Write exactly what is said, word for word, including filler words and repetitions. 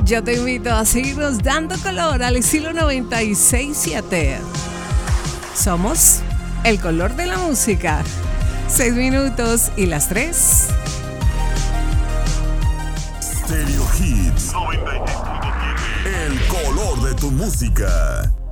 Yo te invito a seguirnos dando color al estilo noventa y seis siete. Somos el color de la música. Seis minutos y las tres. Stereo Hits noventa y seis punto siete. El color de tu música.